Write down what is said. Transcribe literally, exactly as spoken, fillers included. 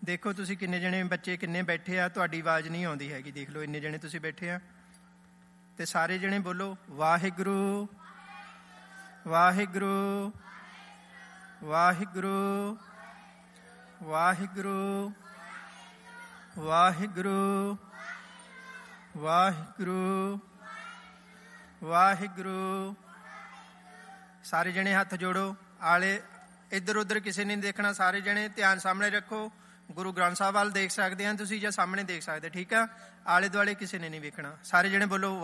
ਦੇਖੋ ਤੁਸੀਂ ਕਿੰਨੇ ਜਣੇ ਬੱਚੇ ਕਿੰਨੇ ਬੈਠੇ ਆ, ਤੁਹਾਡੀ ਆਵਾਜ਼ ਨਹੀਂ ਆਉਂਦੀ ਹੈਗੀ। ਦੇਖ ਲਓ ਇੰਨੇ ਜਣੇ ਤੁਸੀਂ ਬੈਠੇ ਆ, ਤੇ ਸਾਰੇ ਜਣੇ ਬੋਲੋ ਵਾਹਿਗੁਰੂ ਵਾਹਿਗੁਰੂ ਵਾਹਿਗੁਰੂ ਵਾਹਿਗੁਰੂ ਵਾਹਿਗੁਰੂ ਵਾਹਿਗੁਰੂ ਵਾਹਿਗੁਰੂ। ਸਾਰੇ ਜਣੇ ਹੱਥ ਜੋੜੋ। ਆਲੇ ਇੱਧਰ ਉੱਧਰ ਕਿਸੇ ਨੇ ਦੇਖਣਾ, ਸਾਰੇ ਜਣੇ ਧਿਆਨ ਸਾਹਮਣੇ ਰੱਖੋ। ਗੁਰੂ ਗ੍ਰੰਥ ਸਾਹਿਬ ਵੱਲ ਦੇਖ ਸਕਦੇ ਹਨ ਤੁਸੀਂ, ਜਾਂ ਸਾਹਮਣੇ ਦੇਖ ਸਕਦੇ, ਠੀਕ ਆ। ਆਲੇ ਦੁਆਲੇ ਕਿਸੇ ਨੇ ਨਹੀਂ ਵੇਖਣਾ। ਸਾਰੇ ਜਣੇ ਬੋਲੋ